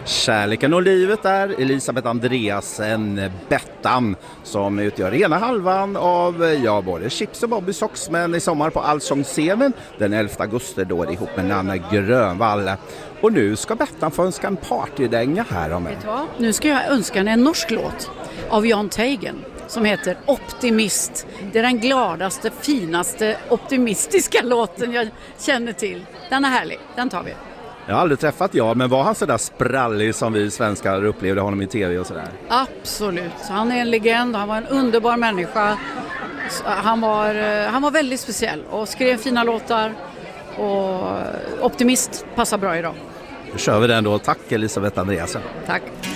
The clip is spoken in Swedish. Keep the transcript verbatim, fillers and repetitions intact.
Kärleken och livet är Elisabeth Andreasen Bettan som utgör ena halvan av ja, både Chips och Bobby Sox, men i sommar på Allsångsscenen den elfte augusti då ihop med Nanna Grönvall. Och nu ska Bettan få önska en partydänga här om mig. Vet du vad? Nu ska jag önska en norsk låt av Jan Teigen som heter Optimist. Det är den gladaste, finaste, optimistiska låten jag känner till. Den är härlig, den tar vi. Jag har aldrig träffat Jan, men var han så där sprallig som vi svenskar upplevde honom i tv och sådär? Absolut, han är en legend, han var en underbar människa. Han var, han var väldigt speciell och skrev fina låtar, och optimist passar bra idag. Då kör vi den då. Tack Elisabeth Andreasen. Tack.